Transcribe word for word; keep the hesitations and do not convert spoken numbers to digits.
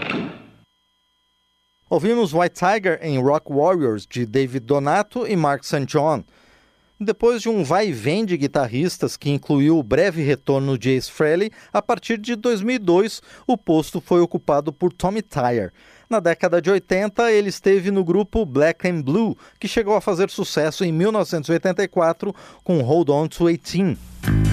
Ouvimos White Tiger em Rock Warriors, de David Donato e Mark Saint John. Depois de um vai e vem de guitarristas que incluiu o breve retorno de Ace Frehley, a partir de dois mil e dois o posto foi ocupado por Tommy Tyer. Na década de oitenta, ele esteve no grupo Black and Blue, que chegou a fazer sucesso em mil novecentos e oitenta e quatro com Hold On to eighteen.